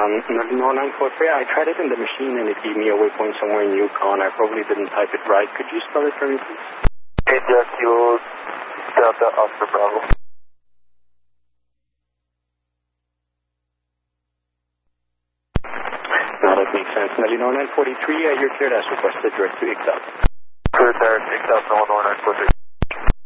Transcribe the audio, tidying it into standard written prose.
No, 943. I tried it in the machine and it gave me a waypoint somewhere in Yukon. I probably didn't type it right. Could you spell it for me, please? Kilo Delta Oscar Bravo. No, that makes sense. Nalinor 943, you're cleared as requested direct to IGDAL. Clear direct to IGDAL, Nalinor 943.